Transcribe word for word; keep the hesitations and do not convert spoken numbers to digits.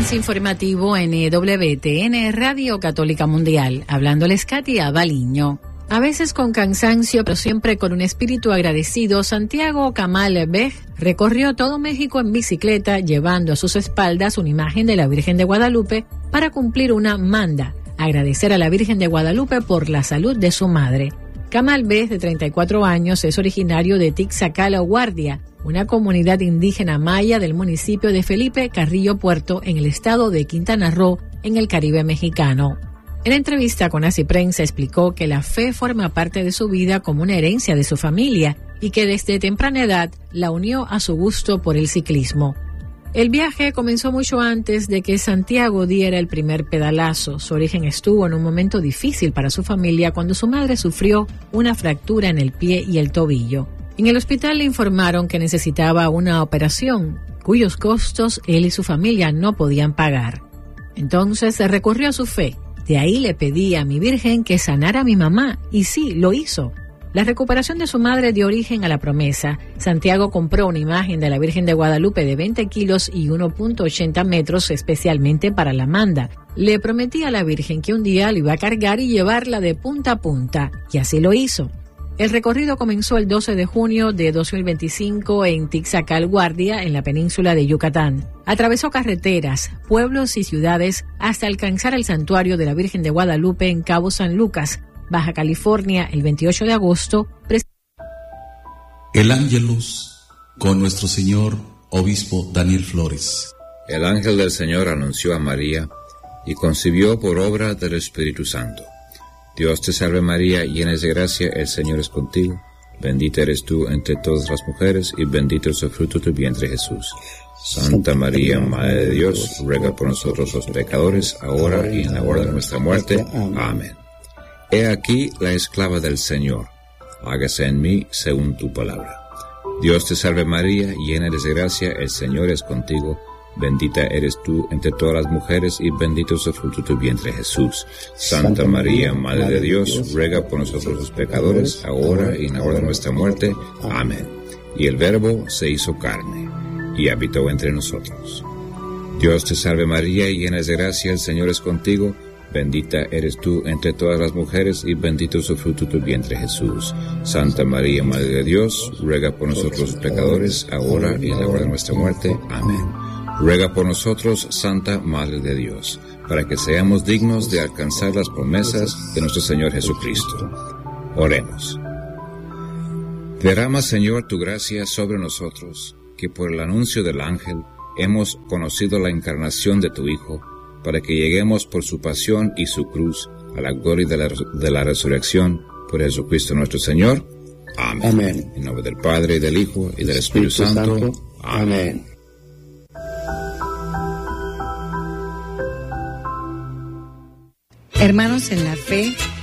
avance informativo en W T N Radio Católica Mundial. Hablándoles Katia Baliño. A veces con cansancio, pero siempre con un espíritu agradecido, Santiago Kamal Bej recorrió todo México en bicicleta, llevando a sus espaldas una imagen de la Virgen de Guadalupe para cumplir una manda, agradecer a la Virgen de Guadalupe por la salud de su madre. Kamal Bej, de treinta y cuatro años, es originario de Tixacala Guardia, una comunidad indígena maya del municipio de Felipe Carrillo Puerto, en el estado de Quintana Roo, en el Caribe mexicano. En entrevista con Así Prensa explicó que la fe forma parte de su vida como una herencia de su familia y que desde temprana edad la unió a su gusto por el ciclismo. El viaje comenzó mucho antes de que Santiago diera el primer pedalazo. Su origen estuvo en un momento difícil para su familia cuando su madre sufrió una fractura en el pie y el tobillo. En el hospital le informaron que necesitaba una operación, cuyos costos él y su familia no podían pagar. Entonces se recurrió a su fe. De ahí le pedí a mi Virgen que sanara a mi mamá, y sí, lo hizo. La recuperación de su madre dio origen a la promesa. Santiago compró una imagen de la Virgen de Guadalupe de veinte kilos y uno punto ochenta metros especialmente para la manda. Le prometí a la Virgen que un día lo iba a cargar y llevarla de punta a punta, y así lo hizo. El recorrido comenzó el doce de junio de dos mil veinticinco en Tixacal Guardia, en la península de Yucatán. Atravesó carreteras, pueblos y ciudades hasta alcanzar el santuario de la Virgen de Guadalupe en Cabo San Lucas, Baja California, el veintiocho de agosto. Pres- El Ángelus con nuestro señor obispo Daniel Flores. El ángel del Señor anunció a María y concibió por obra del Espíritu Santo. Dios te salve María, llena de gracia, el Señor es contigo. Bendita eres tú entre todas las mujeres, y bendito es el fruto de tu vientre Jesús. Santa María, Madre de Dios, ruega por nosotros los pecadores, ahora y en la hora de nuestra muerte. Amén. He aquí la esclava del Señor. Hágase en mí según tu palabra. Dios te salve María, llena de gracia, el Señor es contigo. Bendita eres tú entre todas las mujeres, y bendito es el fruto de tu vientre Jesús. Santa María, Madre de Dios, ruega por nosotros los pecadores, ahora y en la hora de nuestra muerte. Amén. Y el Verbo se hizo carne, y habitó entre nosotros. Dios te salve María, llena de gracia, el Señor es contigo. Bendita eres tú entre todas las mujeres, y bendito es el fruto de tu vientre Jesús. Santa María, Madre de Dios, ruega por nosotros los pecadores, ahora y en la hora de nuestra muerte. Amén. Ruega por nosotros, Santa Madre de Dios, para que seamos dignos de alcanzar las promesas de nuestro Señor Jesucristo. Oremos. Derrama, Señor, tu gracia sobre nosotros, que por el anuncio del ángel hemos conocido la encarnación de tu Hijo, para que lleguemos por su pasión y su cruz a la gloria de la, de la resurrección, por Jesucristo nuestro Señor. Amén. Amén. En nombre del Padre, y del Hijo, y del Espíritu, Espíritu Santo. Santo. Amén. Amén. Hermanos en la fe,